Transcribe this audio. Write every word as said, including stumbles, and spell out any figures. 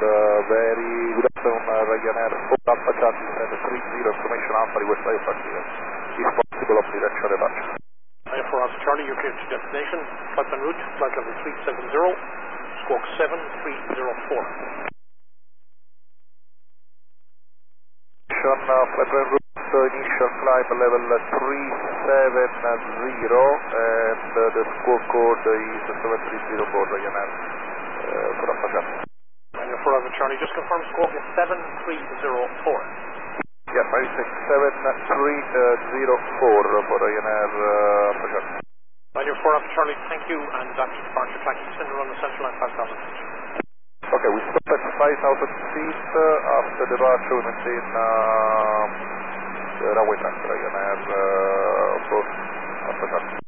very good afternoon, uh, Ryanair four Alpha Charlie seven three zero, information Alpha, request I F R clear. Is possible of direction departure. Ryanair four Alpha Charlie, U K to destination, flight en route, flight level three seven zero, squawk seven three zero four. Uh, flight en route, uh, initial climb level three seven zero, and uh, the squawk code is seven three zero for Ryanair uh, four Alpha Charlie. Ryanair four Alpha Charlie, just confirm squawk is seven three zero four. Yes, I say seven three zero four for Ryanair uh, Alpha Charlie. Ryanair four Alpha Charlie, thank you, and after departure tracking center on the central line five thousand feet. Okay, we stop at five thousand feet. Uh, after departure, we maintain uh, the runway track, Ryanair uh, four Alpha Charlie.